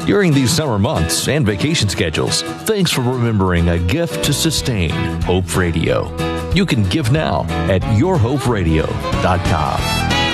during these summer months and vacation schedules. Thanks for remembering a gift to sustain Hope Radio. You can give now at yourhoperadio.com.